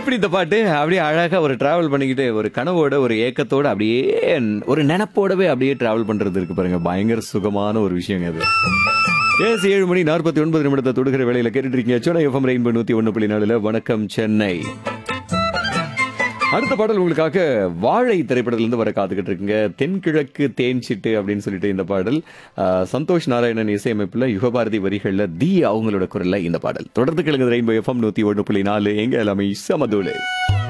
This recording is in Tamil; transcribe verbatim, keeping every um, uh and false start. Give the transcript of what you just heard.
எப்படி இந்த பாட்டு அப்படியே அழகா ஒரு டிராவல் பண்ணிக்கிட்டு ஒரு கனவோட ஒரு ஏக்கத்தோட அப்படியே ஒரு நினைப்போடவே அப்படியே டிராவல் பண்றது இருக்கு பாருங்க, பயங்கர சுகமான ஒரு விஷயங்க அது. ஏஸ் ஏழு மணி நாற்பத்தி ஒன்பது நிமிடத்தை தொடுகிற வேலையில கேட்டுட்டு இருக்கீங்க சோனா எஃப்எம் ரெயின்போ நூத்தி ஒன்னு புள்ளி நாலுல வணக்கம் சென்னை. அடுத்த பாடல் உங்களுக்காக வாழை திரைப்படத்திலிருந்து வர காத்துக்கிட்டு இருக்குங்க. தென்கிழக்கு தேன் சிட்டு அப்படின்னு சொல்லிட்டு இந்த பாடல் ஆஹ், சந்தோஷ் நாராயணன் இசையமைப்புல யுகபாரதி வரிகள்ல தி அவங்களோட குரல்ல இந்த பாடல் தொடர்ந்து கேளுங்க. ரெயின்போ எஃப்எம் நூத்தி ஒன்னு புள்ளி நாலு எங்க எல்லாமே சமதூளு.